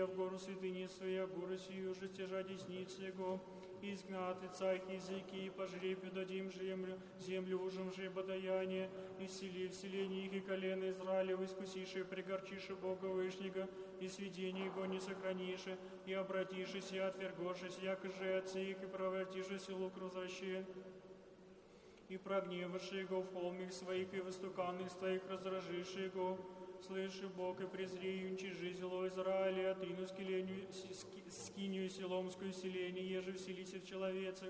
в гору святыни своя, гору сию же стяжа десниц его, изгнаты царь языки, и по жребию дадим землю ужим же подаяние, и сели в селении их и колено Израилев, искусиши, пригорчиши Бога Вышнего, и сведение его не сохраниши, и обратишись, и отвергошись, якоже отцы их, и провертишись, и лук возвращен, и прогневавши его в холмах своих, и в истуканных своих разражиши его. Слыши Бог, и презри уничижи зело Израиля, отрину скинию селомскую селение, еже вселися в человеце,